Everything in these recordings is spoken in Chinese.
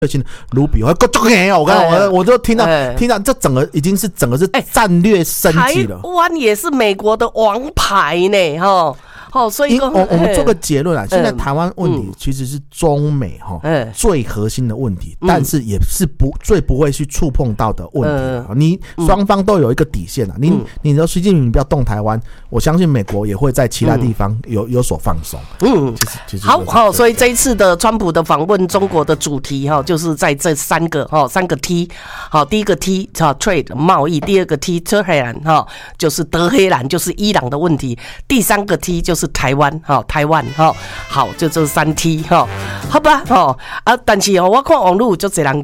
最近卢比我就听到这整个已经是整个是战略升级了。 台湾也是美国的王牌呢，所以我们做个结论啊，现在台湾问题其实是中美最核心的问题，但是也是最不会去触碰到的问题。你双方都有一个底线啊，你的习近平不要动台湾，我相信美国也会在其他地方有所放松。 好，所以这一次的川普的访问中国的主题就是在这三个 T。好，第一个 T trade 贸易，第二个 T 德黑兰就是德黑兰就是伊朗的问题，第三个 T 就是台湾好，就这3 T 好吧但是我看网络就这人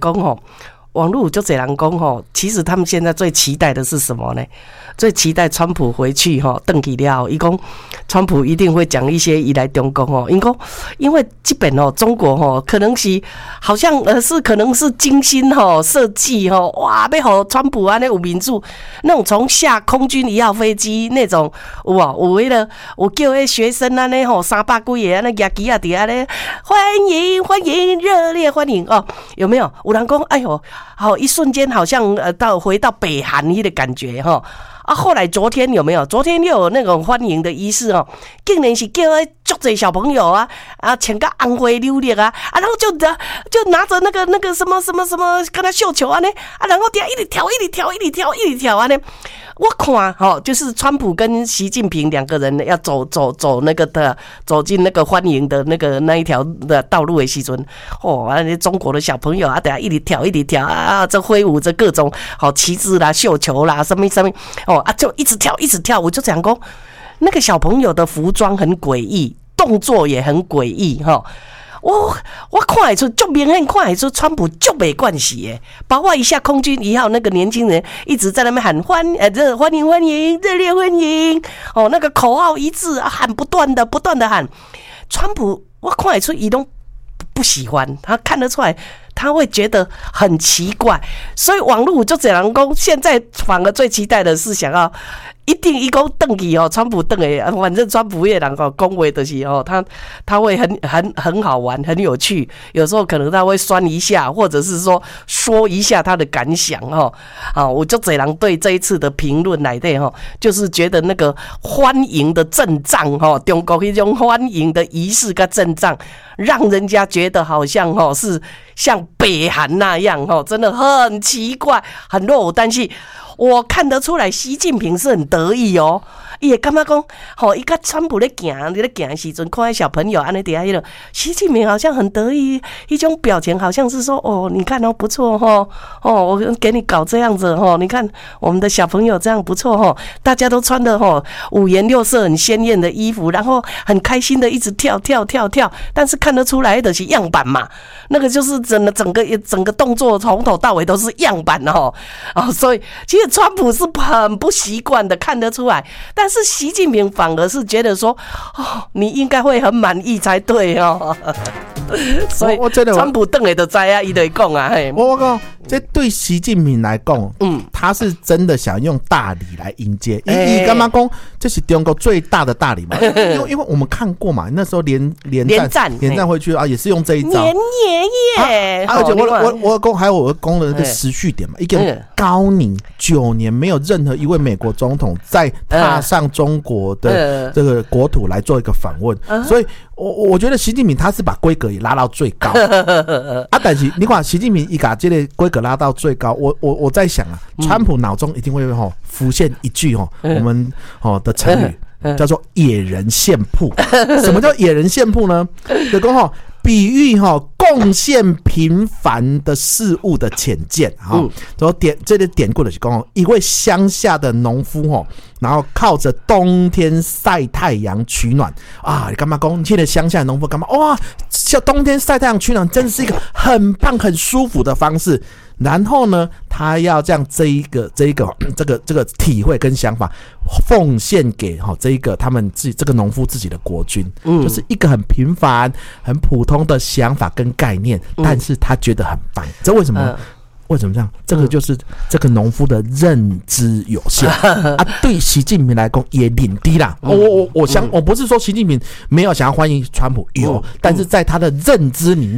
讲其实他们现在最期待的是什么呢？最期待川普回去回去了，他说川普一定会讲一些他来中国因为基本中国可能是好像可能是精心设计哇要让川普这样有民主，那种从下空军1号飞机那种有为了我叫那学生这样300几个这样举旗在那里欢迎热烈欢迎有没有？有人说哎呦好一瞬间好像回到北韩的感觉后来昨天有没有？昨天又有那种欢迎的仪式竟然是叫足多小朋友穿个红花柳绿然后就拿着那个什么跟他绣球然后一直跳我看就是川普跟习近平两个人要走那个的走进那个欢迎的那一条的道路的时候中国的小朋友等下一直跳这挥舞着各种旗帜啦绣球啦什么就一直跳我就讲说那个小朋友的服装很诡异，动作也很诡异我看得出，就明显看得出川普就没关系耶。包括一下空军1号那个年轻人一直在那边喊欢迎热烈欢迎那个口号一致喊不断的喊。川普我看得出他都不喜欢，他看得出来他会觉得很奇怪，所以网络就这样说，现在反而最期待的是想要一定一公回去川普回来，反正川普也人讲话就是他会很好玩，很有趣，有时候可能他会酸一下，或者是说一下他的感想我就这样对这一次的评论来的就是觉得那个欢迎的阵仗中国那种欢迎的仪式跟阵仗，让人家觉得好像是像北韩那样真的很奇怪很落伍，但是我看得出来习近平是很得意他也感觉说他跟川普在走的时候看到小朋友在底下习近平好像很得意，一种表情好像是说你看不错我给你搞这样子你看我们的小朋友这样不错大家都穿的五颜六色很鲜艳的衣服，然后很开心的一直跳，但是看得出来的是样板嘛，那个就是整个动作从头到尾都是样板所以其实川普是很不习惯的，看得出来，但是习近平反而是觉得说你应该会很满意才对所以川普回来就知道他就会讲我讲这对习近平来讲他是真的想用大礼来迎接他干嘛讲这是中国最大的大礼嘛因为我们看过嘛，那时候连战回去也是用这一招年爷而且我还有我讲的那个时序点嘛，一个高龄9年没有任何一位美国总统再踏上中国的这个国土来做一个访问所以我觉得习近平他是把规格也拉到最高但是你看习近平一把这个规格拉到最高，我在想川普脑中一定会浮现一句我们的成语叫做野人献曝什么叫野人献曝呢？就说比喻贡献平凡的事物的浅见这个典故的是说一位乡下的农夫然后靠着冬天晒太阳取暖你干嘛说现在乡下的农夫干嘛哇冬天晒太阳取暖真是一个很棒很舒服的方式，然后呢他要将这个体会跟想法奉献给这一个他们这个农夫自己的国军就是一个很平凡很普通的想法跟概念但是他觉得很棒，这为什么这样？这个就是这个农夫的认知有限对习近平来说也领低啦我不是说习近平没有想要欢迎川普但是在他的认知里面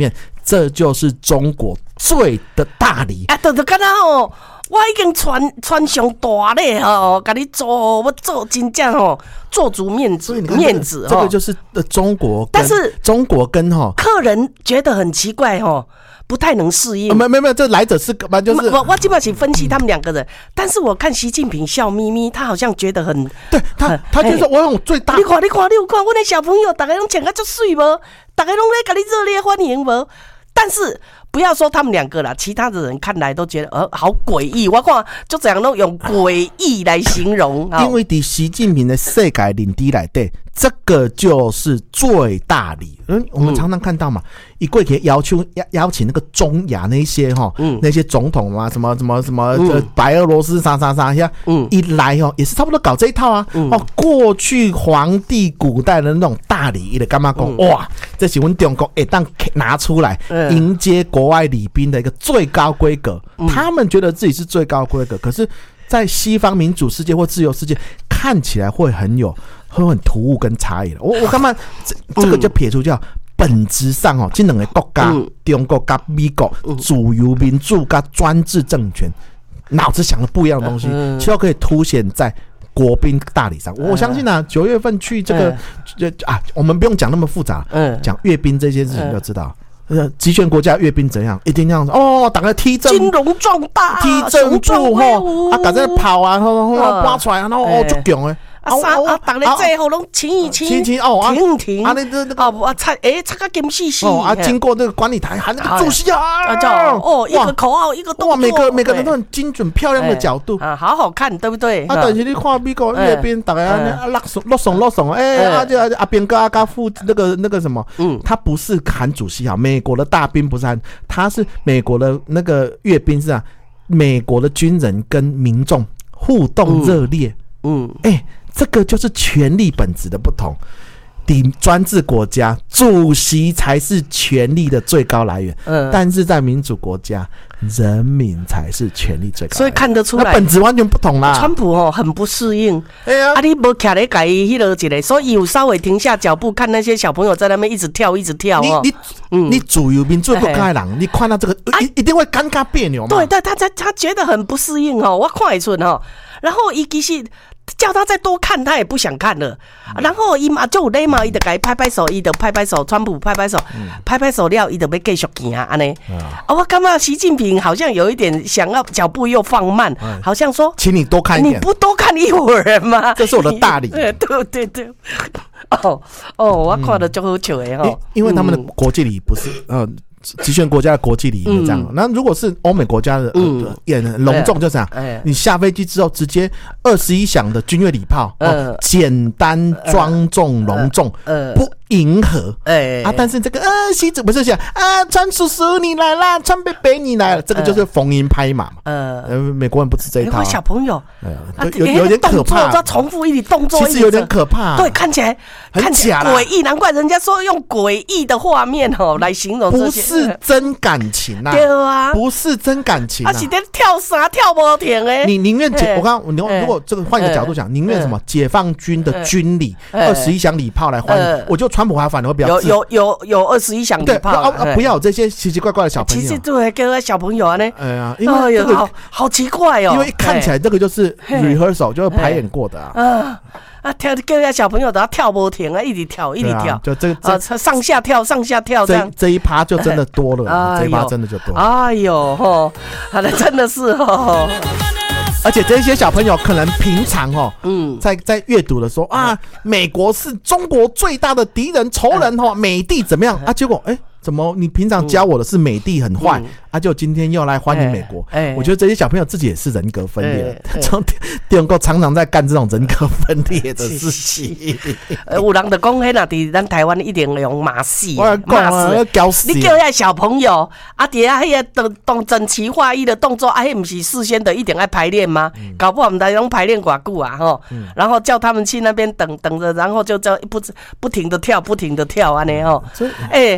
这就是中国最的大理啊！就敢若吼，我已经穿上大咧吼，甲你做，我做真正吼，做足面子， 这个就是中国，但是中国跟客人觉得很奇怪吼。不太能适应， 没有，这来者是干嘛？就是我基本上分析他们两个人，但是我看习近平笑眯眯，他好像觉得很对他就是我用最大。 你看，我的小朋友，大家拢穿得足水无，大家拢在给你热烈欢迎无。但是不要说他们两个啦，其他的人看来都觉得好诡异。我看就这样都用诡异来形容， 因为在习近平的世界领地来对，这个就是最大礼。我们常常看到嘛，一过去邀请那个中亚那些那些总统啊，什么白俄罗斯啥一来也是差不多搞这一套啊。过去皇帝古代的那种大礼，他就干嘛讲哇，这是我们中国当拿出来迎接国外礼宾的一个最高规格。他们觉得自己是最高规格，可是在西方民主世界或自由世界看起来会很突兀跟差异的。我干嘛这个就撇除掉，本质上这两个国家，中国跟美国，自由民主跟专制政权，脑子想的不一样的东西，就可以凸显在国宾大礼上。我相信啊，9月份去这个我们不用讲那么复杂，讲阅兵这件事情就知道。集权国家阅兵怎样？一定这样子大家踢正金龙壮大， 踢正步赶在跑啊，拔出来，然后就强诶。 大家最后拢亲一亲，停一停， 那个擦个金细细， 经过那个管理台喊那个主席一个口号一个动作， 每个人都很精准漂亮的角度好好看，对不对？ 但是你看美国阅兵，大家落怂，阿兵哥阿副那个什么，他不是喊主席美国的大兵不是喊，他是美国的那个阅兵是美国的军人跟民众互动热烈，这个就是权力本质的不同。专制国家，主席才是权力的最高来源，但是在民主国家，人民才是权力最高来源。 所以看得出来， 那本质完全不同啦。 川普很不适应，你没徛在改迄个一个，所以有稍微停下脚步，看那些小朋友在那边一直跳。 你自由民主国家的人，你看到这个一定会尴尬别扭嘛？ 对，但他觉得很不适应我看得出然后其实叫他再多看，他也不想看了。然后伊嘛就有礼貌，伊就给他拍拍手，伊就拍拍手，川普拍拍手，拍拍手了，伊就要继续行安尼。我感觉习近平好像有一点想要脚步又放慢，好像说， 请你多看一点， 你不多看一会儿吗？ 这是我的大礼。 对。我看得就好笑的因为他们的国际礼不是集权国家的国际礼仪这样，那如果是欧美国家的也隆重，就这样，你下飞机之后直接21响的军乐礼炮，简单庄重隆重，不迎合但是这个习主不是讲川叔叔你来啦，川贝贝你来了，这个就是逢迎拍马嘛。美国人不吃这一套， 小朋友有点可怕， 他重复一点动作， 其实有点可怕， 对，看起来很假诡异，难怪人家说用诡异的画面来形容这些。 不是真感情对啊， 不是真感情他是在跳啥跳不停你宁愿我刚如果这个换一个角度讲，宁愿什么解放军的军礼21响礼炮来欢迎，我就川普还反而会比较有21响礼炮， 不要有这些奇奇怪怪的小朋友。 其实对，跟小朋友因为这个好奇怪因为看起来这个就是 rehearsal， 就是排演过的跳跟小朋友都要跳不停一直跳， 就这上下跳这一趴就真的多了，这一趴真的就多了。 哎呦真的是而且这些小朋友可能平常在阅读的时候美国是中国最大的敌人仇人美帝怎么样结果怎么你平常教我的是美帝很坏就今天又来欢迎美国我觉得这些小朋友自己也是人格分裂中国常常在干这种人格分裂的事情有人就讲那在咱台湾一定用骂死你叫那小朋友在那个整齐划一的动作那不是事先的一定要排练吗搞不好我们在用排练寡固然后叫他们去那边等着然后就不停的跳安尼咱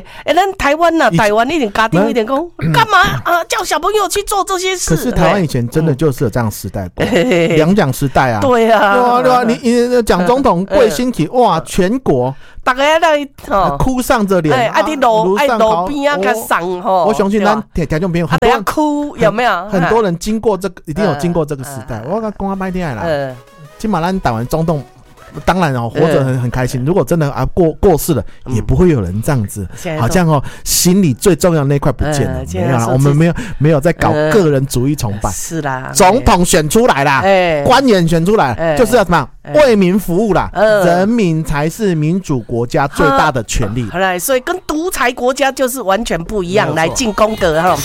咱台湾呐，台湾一点家庭一点讲，干嘛啊？叫小朋友去做这些事？ 可是台湾以前真的就是有这样时代过，两蒋时代啊。 对啊， 对啊，你蒋总统贵兴起，哇，全国大家来哭丧着脸， 啊，你路边啊，甲送吼。 我相信咱听众朋友很多人哭，有没有？ 很多人经过这个，一定有经过这个时代。我讲讲歹听啦，起码咱台湾总统。当然活着很开心。如果真的过世了，也不会有人这样子，好像心里最重要的那块不见了。没有啦，我们没有在搞个人主义崇拜。 是啦， 总统选出来啦，官员选出来，就是要什么为民服务啦。人民才是民主国家最大的权利。 来，所以跟独裁国家就是完全不一样。来进功德哈。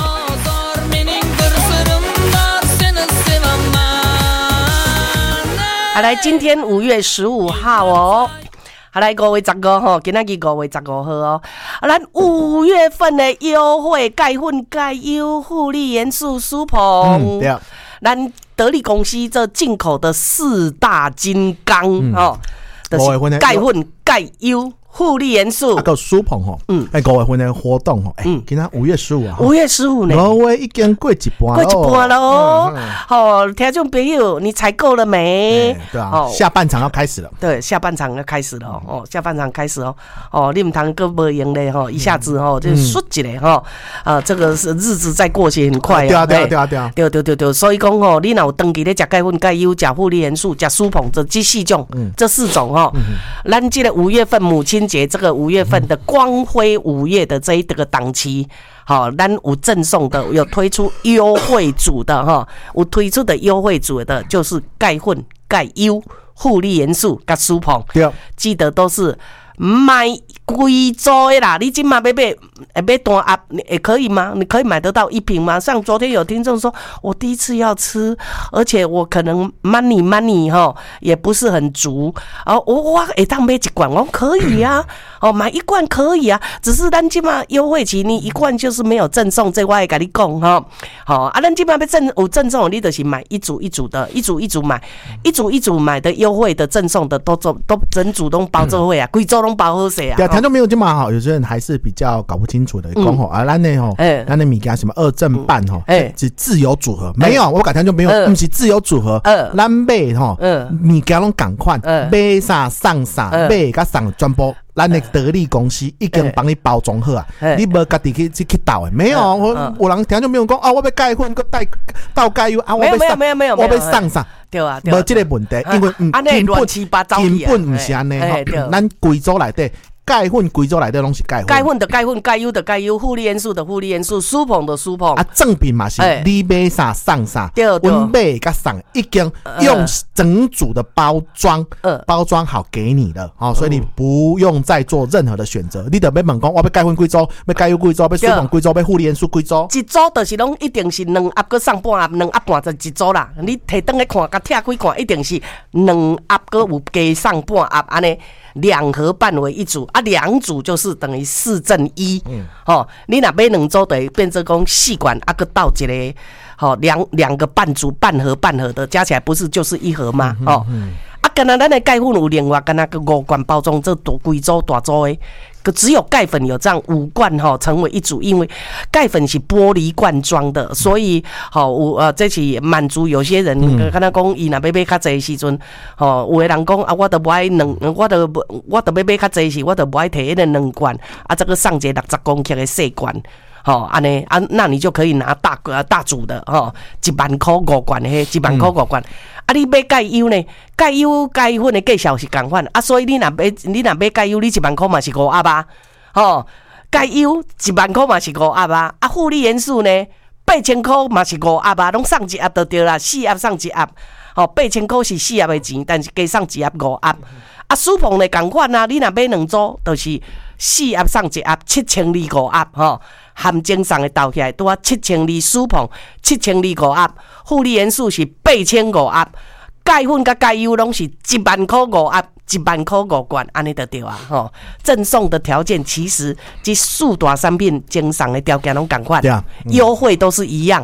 好来，今天5月15号哦。好来，5月15号，今仔日5月15号哦。咱5月份的优惠钙粉钙优护理元素舒鹏，咱得力公司这进口的4大金刚哦，就是钙粉钙优。护理元素啊，个舒鹏吼，5月份的活动吼，今仔5月15号，5 月15呢 ，5月已经过一半了哦。好，听众朋友，你采购了没？ 对啊，下半场要开始了。 对，下半场要开始了哦，下半场开始哦。哦，你们堂哥不赢嘞哈，一下子哈就缩起来哈。这个是日子在过去很快啊。对，所以讲哦，你若有登记咧食钙粉、钙优、食护理元素、食舒鹏这4种，这4种哈，咱这个5月份母亲节这个5月份的光辉5月的这一个档期，好，咱有赠送的，有推出优惠组的哈，有推出的优惠组的就是钙粉、钙优、护理元素跟舒鹏，记得都是买贵州的啦，你今嘛要单啊，也可以吗？你可以买得到1瓶吗？像昨天有听众说，我第一次要吃，而且我可能 money 哈也不是很足，我当买1罐，我可以啊，买1罐可以啊，只是咱今嘛优惠期，你1罐就是没有赠送，这我会跟你讲哈。好啊，咱今嘛有赠送，你就是买一组的，一组买，一组买的优惠的赠送的都整组都包做会啊，贵州都包好势啊。 对，听众没有这么好，有些人还是比较搞不清楚的，讲吼啊，咱的吼，咱的物件什么2正半吼，是自由组合，没有，我改天就没有，不是自由组合，咱买吼，物件拢同款，买啥送啥，买甲送全部。咱的得力公司已经帮你包装好啊，你无家己去倒的，没有，有人听就没有讲啊，我要钙粉，佮倒钙油啊，我要我要送啥？ 对啊， 无这个问题，因为根本不是安尼吼，咱贵州内底。钙粉贵州来的拢是钙粉， 钙粉的钙粉，钙优的钙优，护理元素的护理元素，舒鹏的舒鹏啊，正品嘛是你买啥送啥，阮买甲送已经用整组的包装好给你了，所以你不用再做任何的选择，你得要问讲，我要钙粉贵州，要钙优贵州，要舒鹏贵州，要护理元素贵州， 一组就是拢一定是2盒搁送半盒，2盒半就一组啦，你摕转来看，甲拆开看，一定是2盒搁有加送半盒安尼。2盒半为1组啊，2组就是等于4正1。你若买2组，等于变成讲4罐啊，搁倒一个，两个半组半盒的，加起来不是就是1盒吗？敢若咱的钙粉有另外敢若个5罐包装，这贵州大组的，可只有钙粉有这样5罐成为1组，因为钙粉是玻璃罐装的，所以这是满足有些人，敢若讲伊若要买较济时阵，有的人讲啊，我都不爱我都要买较济时，我都不爱摕迄个2罐，啊，这个送一个60公克的细罐。安尼啊，那你就可以拿大组的1万块5罐的，1万块5罐。啊，你买钙优呢？钙优钙粉的价钱是同款啊，所以你若买钙优，你1万块嘛是5盒啊，钙优1万块嘛是5盒啊，啊，护理元素呢8000块嘛是5盒啊，拢送1盒就对啦，4盒送1盒，8000块是4盒的钱，但是加送1盒5盒。啊，舒鹏的同款啊，你若买2组，就是4盒送1盒，7205盒含正送的倒起来，拄啊7200舒鹏，7205盒，护理元素是8500盒，钙粉甲钙优拢是1万块5盒，1万块5罐，安尼就对啊！赠送的条件其实这4大产品赠送的条件拢同款，优惠都是一样。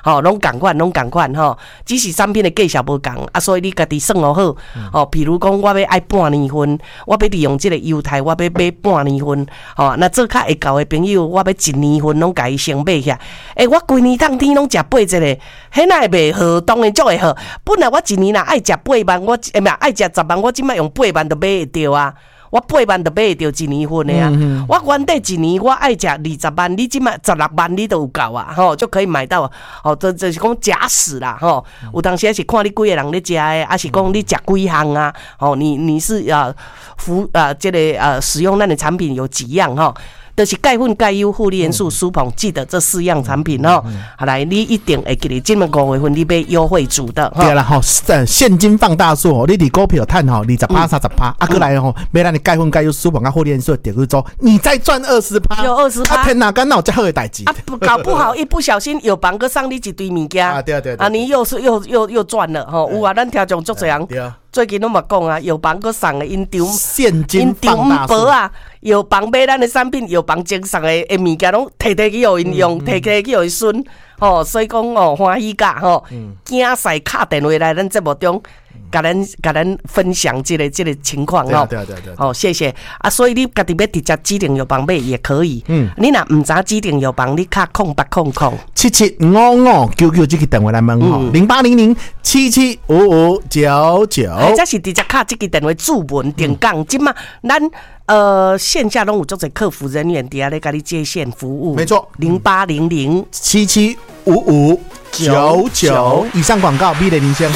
拢同款吼，只是产品的计价无同啊，所以你家己算好吼。比如讲，我要爱半年份，我要利用这个优待，我要买半年份，吼，那做较会交的朋友，我要1年份拢家己先买起来。我规年当天拢食8个，迄哪会袂好？当然足会好。本来我1年爱食8万，我爱食10万，我即摆用8万就买会着啊。我8万就买会着1年份的啊！我原底1年我爱食20万，你即摆16万你都有够啊！吼，就可以买到这是讲假使啦吼。有当时是看你几个人咧食的，还是讲你食几项啊？你是这个使用咱的产品有几样哈？就是钙粉、钙优、负元素、舒膨，记得这4样产品哦。好来，你一定会记得，今年5月份你买优惠组的。 对啦吼，现金放大数，你伫股票赚吼20%、30%，过来吼，买咱的钙粉、钙优、舒膨啊、负元素点去做，你再赚20%， 有20%。 天哪，干哪有这好的代志？ 搞不好一不小心有绑个上你一堆物件对。 你又赚了吼。有啊，咱听众足侪人。最近拢嘛讲啊，药房佮送的因丢现金放大数啊，药房买咱的产品，药房精送的物件拢摕去互因用，摕去互因孙，所以讲欢喜甲囝婿敲电话来咱节目中，甲咱分享这个情况对。 谢谢啊，所以你家己要直接指定药房买也可以，你若唔知指定药房，你敲 0800775599这个电话来问吼，0800775599。 这是直接卡这个电话注文点讲，即嘛咱线下拢有足侪客服人员伫遐咧，甲你接线服务。 没错 ，0800775599。 以上广告，美丽人生。